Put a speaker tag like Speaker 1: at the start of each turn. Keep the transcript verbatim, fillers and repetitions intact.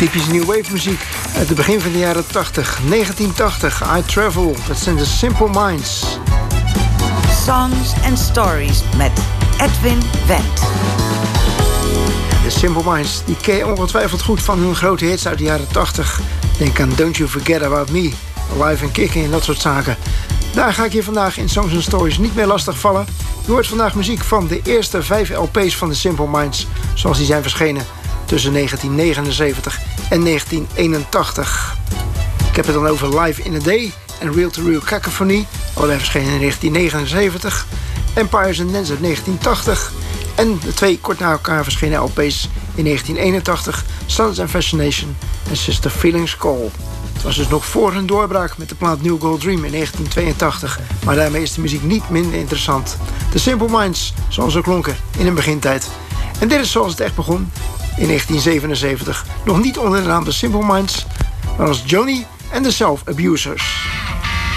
Speaker 1: Typische new wave muziek uit het begin van de jaren tachtig. negentien tachtig, I Travel. Dat zijn de Simple Minds.
Speaker 2: Songs and Stories met Edwin Wendt.
Speaker 1: De Simple Minds, die ken je ongetwijfeld goed van hun grote hits uit de jaren tachtig. Denk aan Don't You Forget About Me, Alive and Kicking en dat soort zaken. Daar ga ik je vandaag in Songs and Stories niet meer lastig vallen. Je hoort vandaag muziek van de eerste vijf L P's van de Simple Minds, zoals die zijn verschenen tussen negentien negenenzeventig en negentien eenentachtig. Ik heb het dan over Live in a Day en Real to Real Cacophony, allebei verschenen in negentien negenenzeventig. Empires and Dance uit negentien tachtig. En de twee kort na elkaar verschenen L P's in negentien eenentachtig, Sons and Fascination en Sister Feelings Call. Het was dus nog voor hun doorbraak met de plaat New Gold Dream in negentien tweeëntachtig. Maar daarmee is de muziek niet minder interessant. De Simple Minds, zoals ze klonken in hun begintijd. En dit is zoals het echt begon in negentien zevenenzeventig. Nog niet onder de naam de Simple Minds, maar als Johnny and the Self Abusers.